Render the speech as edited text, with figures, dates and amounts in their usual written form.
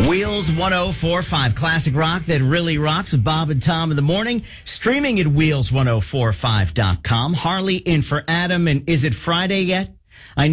Wheels 1045, classic rock that really rocks with Bob and Tom in the morning. Streaming at wheels1045.com. Harley in for Adam. And is it Friday yet?